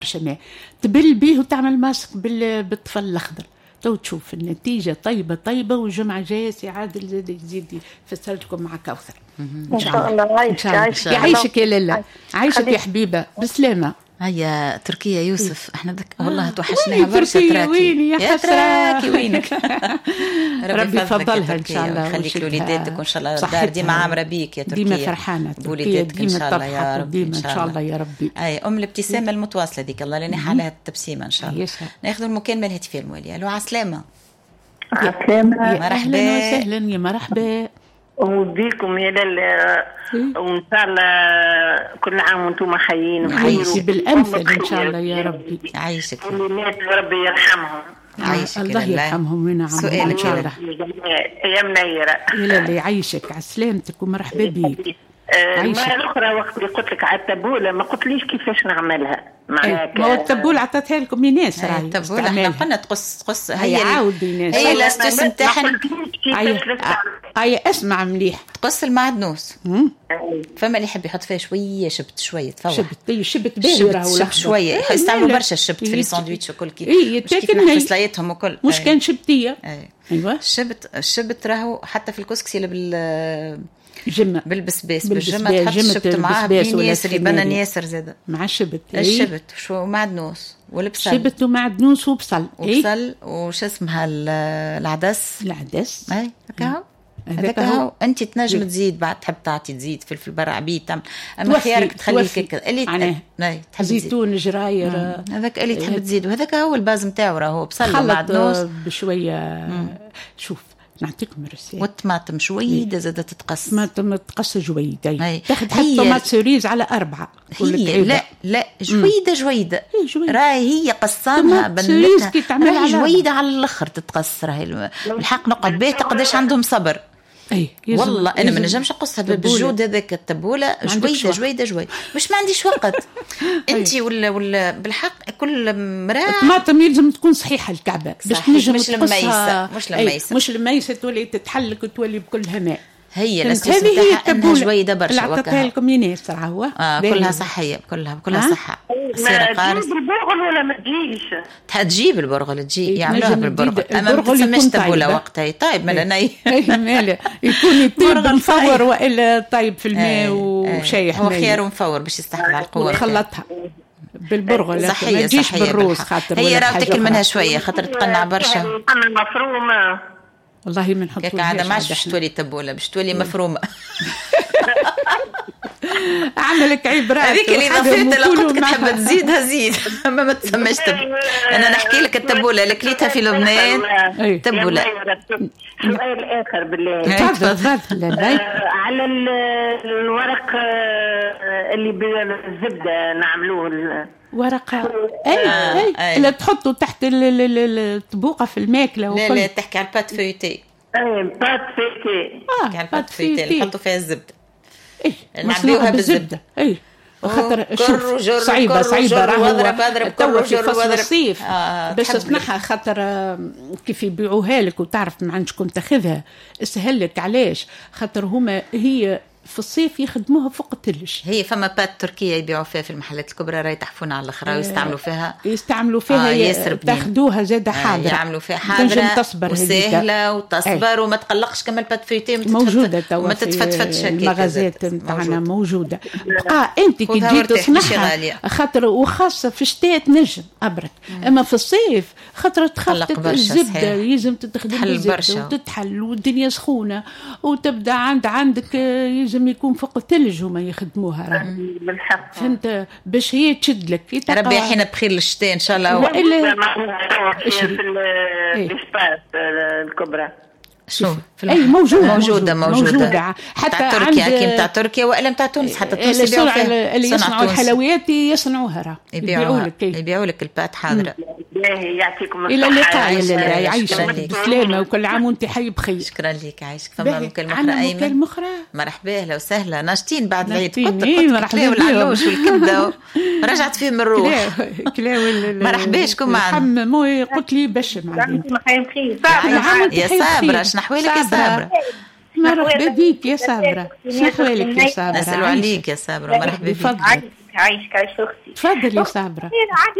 شماء تبل بيه وتعمل ماسك بالطفل الأخضر. تو تشوف النتيجة طيبة. والجمعة جاية سي عادل زاد يزيد يفسر لكم مع كوثر إن شاء الله. يعيشك يا لالا، عايشك يا حبيبة بسلامة. هيا تركيا يوسف احنا والله توحشناها برشا. تركيا ويني يا تراكي وينك؟ ربي يفضلها ان شاء الله ويخليك لوليداتك وان شاء الله الدار ديما عامره بيك يا تركيا. ديما فرحانه بوليداتك ان شاء الله يا رب. ديما ان شاء الله يا ربي. اي الابتسامه المتواصله ديك الله لاني حالها التبسيمه ان شاء الله. ناخذ المكالمه الهاتفيه المواليه. الو عسلامه. عسلامه مرحبا وسهلا يا مرحبا وبيكم يا لالا. وان شاء الله كل عام وانتم حيين عايشي بالامثل ان شاء الله يا ربي. عايشك واللي ربي يرحمهم. عايشك الله يرحمهم وينعمهم ان شاء الله. يا منيره يا لالا يعيشك على سلامتك ومرحبا بيك. المرة الأخرى وقت اللي قلت لك على التبولة ما قلتليش كيفاش نعملها معاك. ما هو التبولة عطتها لكم ايناس راهي. التبولة احنا قلنا تقص هي عاود ايناس. هي الاستوس نتاعها. هي اسمع مليح تقص المعدنوس. فما اللي يحب يحط فيها شوية شبت شوية تفوح. شبت باهي شبت شوية يستعملوا برشا الشبت في الساندويتش وكل كيف. كيف فصلايتهم وكل. مش كان شبتية. ايوه الشبت راهو حتى في الكسكسي جمة بالبسباس بالجمة تحط الشبت معاه بين ياسر يبنن ياسر زاده مع الشبت. الشبت شو معدنوس والبصل. شبت ومعدنوس وبصل وش اسمها العدس. اي هذاك هو. انت تنجم تزيد بعد تحب تعطي تزيد فلفل برع بيت اما خيارك تخليه هكا اللي تحب زيتون جراير هذاك اللي تحب تزيد. وهذاك هو الباز نتاعو راهو بصل ومعدنوس بشويه. شوف نعطيكم رسالة. والطماطم شويدة زادة تتقص. طماطم تقص جويدة. تاخد حتى طماط سوريز على 4. هي لا جويدة راهي هي قصانها بنتها راهي جويدة على الآخر تتقص. راهي الحق نقعد بيه قداش عندهم صبر. والله انا ما نجمش نقصها بالجود هذاك التبوله جويده مش ما عنديش وقت. انت ولا بالحق كل مراه الطماطم يلزم تكون صحيحه الكعبه باش نجم تقصها. مش لميسه تولي تتحلك وتولي بكل هناء. هي الاستاذ نتاعها انها جويده برشا عطاتها لكم يناس راهو كلها صحيه كلها صحه. سير قارص بالبرغل ولا ما تجيش تجيب البرغل تجي يعملوها بالبرغل اما ما تسميش تبوله وقتها طيب ملاني ماله يكون يطيب مفور والا طيب في الماء وشايح هو خيار مفور باش يستحمل على القوه. خلطها بالبرغل صحيه ما تجيش بالروز خاطر هي راه تاكل منها شويه خاطر تقنع برشا. مفرومه والله من نحط لها عاده ما عادش تولي تبوله باش تولي مفرومه. عملك عبرات هذيك اللي ضفيتها لو قلت تحب تزيدها زيد ما تسميش انا نحكي لك التبوله اللي كليتها في لبنان تبوله. سؤال اخر بالله تفضل على الورق اللي بالزبده نعملوه ورقه اللي تحطوا تحت الطبوقه في الماكله. لا تحكي على البات فيوتي. بات فيوتي على البات فيوتي اللي نحطوا فيها الزبده. نعبيوها بالزبده. خاطر صعيبه راهو توا في فصل الصيف باش تصنعها خاطر كيف يبيعوها لك وتعرف ما عندكش كنت تاخذها اسهل لك. علاش خاطر هما هي في الصيف يخدموها فوق الثلج. هي فما بات تركيا يبيعوا فيها في المحلات الكبرى راهي تحفون على الاخر ويستعملوا فيها تاخذوها زاده حاضره يعملوا فيها حاضره تصبر وسهله وتصبر وما تقلقش كما البات فيتي موجوده توا ما تتفتفتش هكا المغازات نتاعنا موجوده. بقى انت كي تجي تصنعها خاطر وخاصه في الشتاء تنجم ابرد اما في الصيف خاطر تخلق الزبده يلزم تخدم الزبده وتتحل والدنيا سخونه وتبدا عندك لازم يكون فوق الثلج هما يخدموها بالحق. فهمت باش هي تشد لك. ربي يحينا بخير للشتاء ان شاء الله. في الاسباس الكبرى شو اي موجوده حتى تركيا كي نتاع تركيا والا نتاع تونس حتى تونس اللي يصنعوا الحلويات يصنعوها راه يبيعوا لك البات حاضره. يعطيكم الى اللقاء يعيشك بسلامه وكل عام وانت حي بخير. شكرا لك عايشك. فما مكالمه ايمن مرحبا اهلا وسهلا ناشطين بعد العيد كنت مرحبا والعلوش والكبده رجعت فيه من الروح مرحبا شكون معنا مو قلت لي باش معلم يا صابره شنحوالك يا صابره. مرحبا بيك يا صابره شنحوالك يا صابره. نسألوا عليك يا صابره مرحبا بك. عايشك عايش اختي. تفضلي يا صابره.